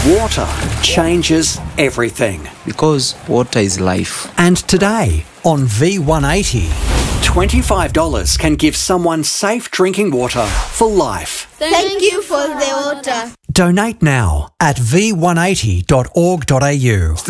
Water changes everything. Because water is life. And today on V180, $25 can give someone safe drinking water for life. Thank you for the water. Donate now at v180.org.au.